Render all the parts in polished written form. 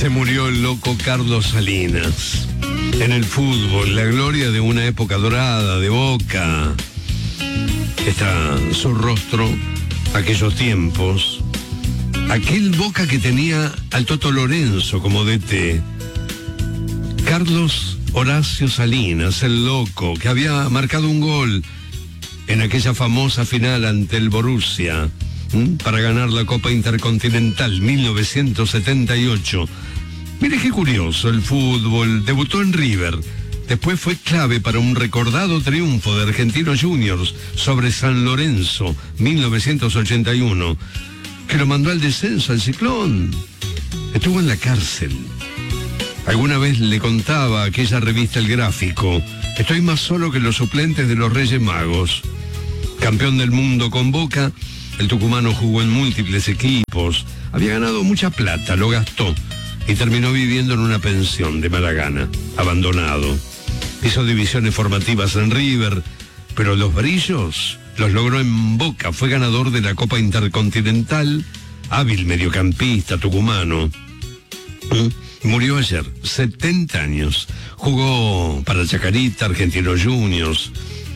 Se murió el loco Carlos Salinas. En el fútbol, la gloria de una época dorada de Boca. Está su rostro, aquellos tiempos. Aquel Boca que tenía al Toto Lorenzo como DT. Carlos Horacio Salinas, el loco, que había marcado un gol en aquella famosa final ante el Borussia para ganar la Copa Intercontinental 1978. Mire qué curioso el fútbol. Debutó en River. Después fue clave para un recordado triunfo de Argentinos Juniors sobre San Lorenzo 1981, que lo mandó al descenso, al Ciclón. Estuvo en la cárcel. Alguna vez le contaba a aquella revista El Gráfico: estoy más solo que los suplentes de los Reyes Magos. Campeón del mundo con Boca, el tucumano jugó en múltiples equipos, había ganado mucha plata, lo gastó y terminó viviendo en una pensión de mala gana, abandonado. Hizo divisiones formativas en River, pero los brillos los logró en Boca. Fue ganador de la Copa Intercontinental, hábil mediocampista tucumano. Murió ayer, 70 años. Jugó para Chacarita, Argentinos Juniors.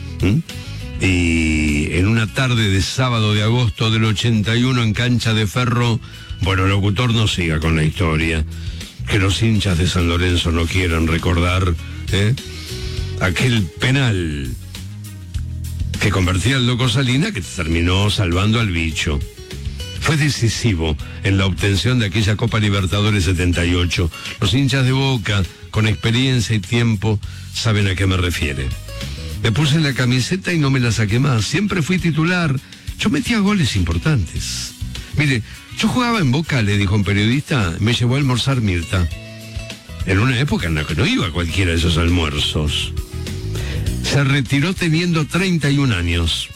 Y en una tarde de sábado de agosto del 81 en Cancha de Ferro, bueno, locutor, no siga con la historia. Que los hinchas de San Lorenzo no quieran recordar aquel penal que convertía al loco Salinas, que terminó salvando al bicho. Fue decisivo en la obtención de aquella Copa Libertadores 78. Los hinchas de Boca, con experiencia y tiempo, saben a qué me refiere. Me puse la camiseta y no me la saqué más. Siempre fui titular. Yo metía goles importantes. Mire, yo jugaba en Boca, le dijo un periodista, me llevó a almorzar Mirta. En una época en la que no iba a cualquiera de esos almuerzos. Se retiró teniendo 31 años.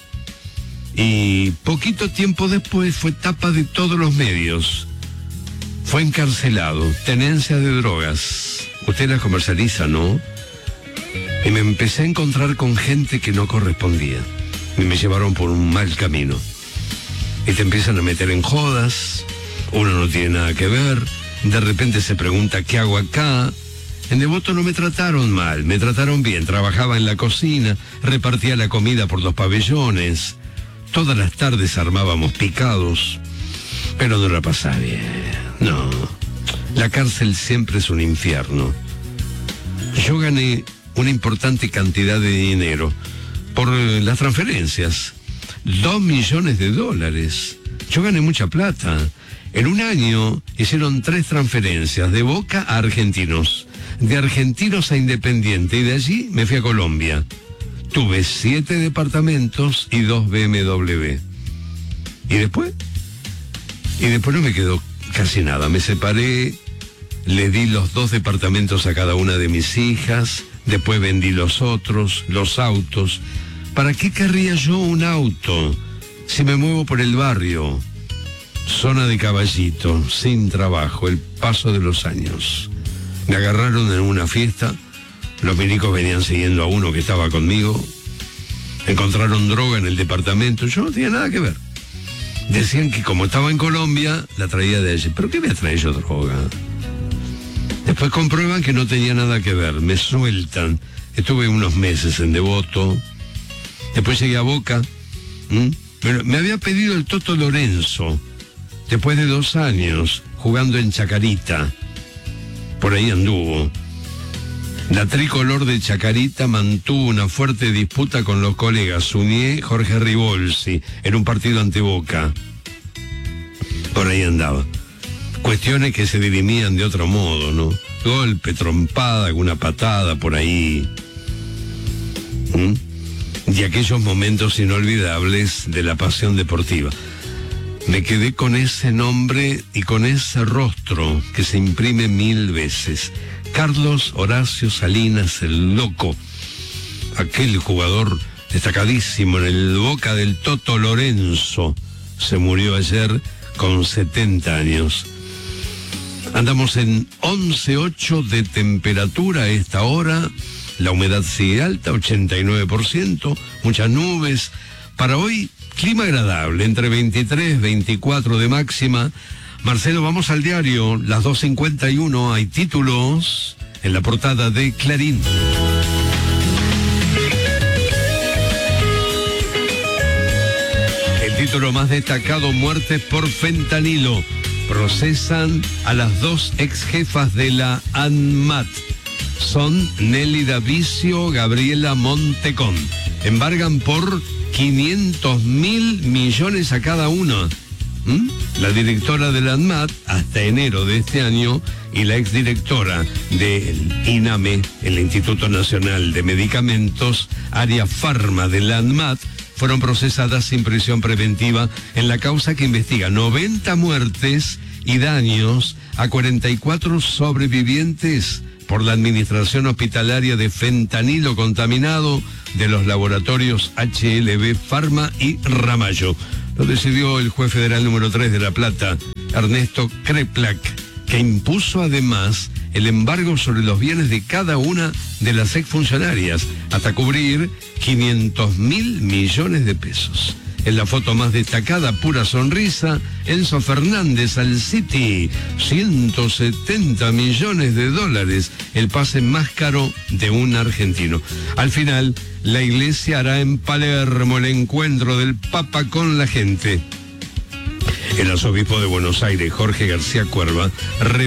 Y poquito tiempo después fue tapa de todos los medios. Fue encarcelado, tenencia de drogas. Usted las comercializa, ¿no? Y me empecé a encontrar con gente que no correspondía. Y me llevaron por un mal camino. Y te empiezan a meter en jodas. Uno no tiene nada que ver. De repente se pregunta, ¿qué hago acá? En Devoto no me trataron mal, me trataron bien. Trabajaba en la cocina, repartía la comida por los pabellones. Todas las tardes armábamos picados. Pero no la pasaba bien. No. La cárcel siempre es un infierno. Yo gané una importante cantidad de dinero por las transferencias. $2 millones. Yo gané mucha plata. En un año hicieron 3 transferencias, de Boca a Argentinos, de Argentinos a Independiente, y de allí me fui a Colombia. Tuve 7 departamentos y 2 BMW. ¿Y después? Y después no me quedó casi nada. Me separé, le di los 2 departamentos a cada una de mis hijas, después vendí los otros, los autos. ¿Para qué querría yo un auto si me muevo por el barrio? Zona de Caballito, sin trabajo, el paso de los años. Me agarraron en una fiesta, los milicos venían siguiendo a uno que estaba conmigo, encontraron droga en el departamento, yo no tenía nada que ver. Decían que como estaba en Colombia, la traía de allí. ¿Pero qué me trae yo droga? Después comprueban que no tenía nada que ver, me sueltan. Estuve unos meses en Devoto, después llegué a Boca. Me había pedido el Toto Lorenzo, después de 2 años, jugando en Chacarita. Por ahí anduvo. La tricolor de Chacarita mantuvo una fuerte disputa con los colegas Suñé, Jorge Ribolsi, en un partido ante Boca. Por ahí andaba. Cuestiones que se dirimían de otro modo, ¿no? Golpe, trompada, alguna patada por ahí. Y aquellos momentos inolvidables de la pasión deportiva. Me quedé con ese nombre y con ese rostro que se imprime 1000 veces. Carlos Horacio Salinas, el loco. Aquel jugador destacadísimo en el Boca del Toto Lorenzo. Se murió ayer con 70 años. Andamos en 11,8 de temperatura a esta hora. La humedad sigue alta, 89%, muchas nubes. Para hoy, clima agradable, entre 23 y 24 de máxima. Marcelo, vamos al diario, las 2:51, hay títulos en la portada de Clarín. El título más destacado, muertes por fentanilo. Procesan a las 2 ex jefas de la ANMAT. Son Nelly Davicio, Gabriela Montecón. Embargan por 500.000 millones a cada una. La directora de la ANMAT hasta enero de este año y la exdirectora del INAME, el Instituto Nacional de Medicamentos, área Farma de la ANMAT, fueron procesadas sin prisión preventiva en la causa que investiga 90 muertes y daños a 44 sobrevivientes por la administración hospitalaria de fentanilo contaminado de los laboratorios HLB Pharma y Ramallo. Lo decidió el juez federal número 3 de La Plata, Ernesto Kreplak, que impuso además el embargo sobre los bienes de cada una de las exfuncionarias, hasta cubrir 500.000 millones de pesos. En la foto más destacada, pura sonrisa, Enzo Fernández al City, 170 millones de dólares, el pase más caro de un argentino. Al final, la iglesia hará en Palermo el encuentro del Papa con la gente. El arzobispo de Buenos Aires, Jorge García Cuerva,